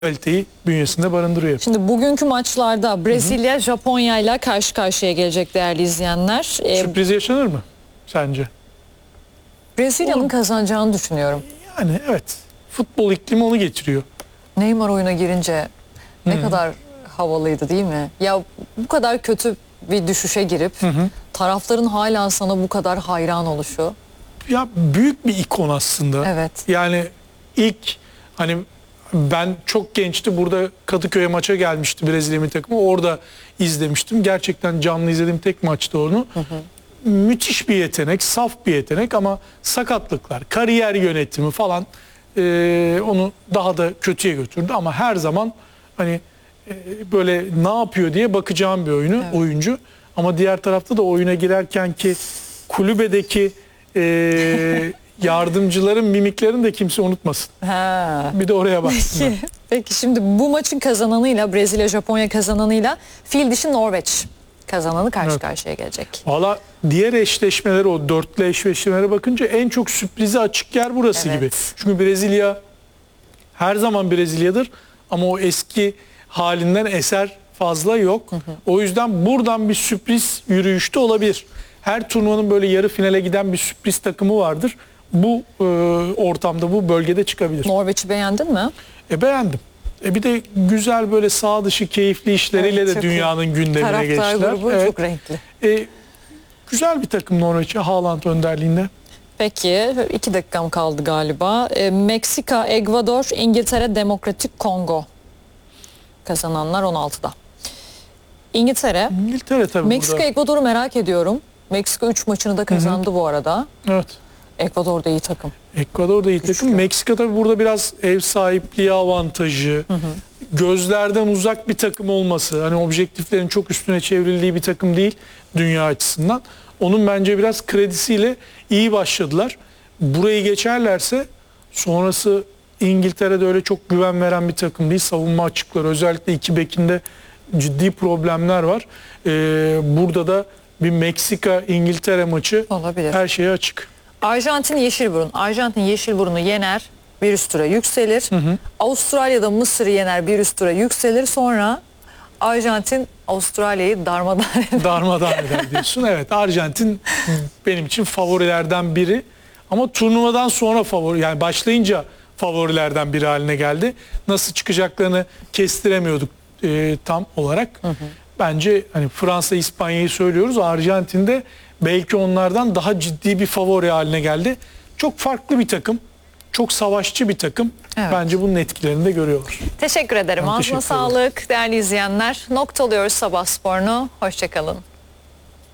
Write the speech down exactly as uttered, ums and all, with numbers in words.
kaliteyi bünyesinde barındırıyor. Şimdi bugünkü maçlarda Brezilya Japonya ile karşı karşıya gelecek değerli izleyenler. Ee, Sürpriz yaşanır mı sence? Brezilya'nın kazanacağını düşünüyorum. Yani evet. Futbol iklimi onu getiriyor. Neymar oyuna girince ne Hı. kadar havalıydı değil mi? Ya bu kadar kötü bir düşüşe girip Hı hı. tarafların hala sana bu kadar hayran oluşu. Ya büyük bir ikon aslında. Evet. Yani ilk hani ben çok gençti, burada Kadıköy'e maça gelmişti Brezilya milli takımı. Orada izlemiştim. Gerçekten canlı izlediğim tek maçtı onu. Hı hı. Müthiş bir yetenek, saf bir yetenek ama sakatlıklar, kariyer yönetimi falan e, onu daha da kötüye götürdü. Ama her zaman hani e, böyle ne yapıyor diye bakacağım bir oyunu, evet. oyuncu. Ama diğer tarafta da oyuna girerken ki kulübedeki e, yardımcıların mimiklerini de kimse unutmasın. Ha. Bir de oraya baksınlar. Peki, peki şimdi bu maçın kazananıyla Brezilya Japonya kazananıyla fil dişi Norveç kazananı karşı evet. karşıya gelecek. Valla diğer eşleşmeleri, o dörtlü eşleşmelere bakınca en çok sürprize açık yer burası evet. gibi. Çünkü Brezilya her zaman Brezilya'dır ama o eski halinden eser fazla yok. Hı hı. O yüzden buradan bir sürpriz yürüyüşte olabilir. Her turnuvanın böyle yarı finale giden bir sürpriz takımı vardır. Bu e, ortamda, bu bölgede çıkabilir. Norveç'i beğendin mi? E beğendim. E bir de güzel böyle sağ dışı keyifli işleriyle evet, de dünyanın iyi. gündemine Taraftar geçtiler. Taraftar grubu evet. çok renkli. E, güzel bir takım Norveç'e, Haaland önderliğinde. Peki iki dakikam kaldı galiba. E, Meksika, Ekvador, İngiltere, Demokratik Kongo. Kazananlar on altıda. İngiltere. İngiltere tabii Meksika, burada. Ekvador'u merak ediyorum. Meksika üç maçını da kazandı Hı-hı. bu arada. Evet. Ekvador da iyi takım. Ekvador da iyi takım. Güçlü. Meksika tabii burada biraz ev sahipliği avantajı, hı hı. gözlerden uzak bir takım olması, hani objektiflerin çok üstüne çevrildiği bir takım değil dünya açısından. Onun bence biraz kredisiyle iyi başladılar. Burayı geçerlerse sonrası İngiltere'de öyle çok güven veren bir takım değil. Savunma açıkları, özellikle iki bekinde ciddi problemler var. Ee, burada da bir Meksika-İngiltere maçı olabilir. Her şeye açık. Arjantin Yeşilburun. Arjantin Yeşilburun'u yener, bir üst tura yükselir. Hı hı. Avustralya'da Mısır'ı yener, bir üst tura yükselir. Sonra Arjantin Avustralya'yı darmadağın eder. Darmadağın eder diyorsun. Evet, Arjantin benim için favorilerden biri. Ama turnuvadan sonra favori, yani başlayınca favorilerden biri haline geldi. Nasıl çıkacaklarını kestiremiyorduk e, tam olarak. Hı hı. Bence hani Fransa, İspanya'yı söylüyoruz. Arjantin'de belki onlardan daha ciddi bir favori haline geldi. Çok farklı bir takım. Çok savaşçı bir takım. Evet. Bence bunun etkilerini de görüyorlar. Teşekkür ederim. Ağzına sağlık değerli izleyenler. Noktalıyoruz Sabah Spor'unu. Hoşçakalın.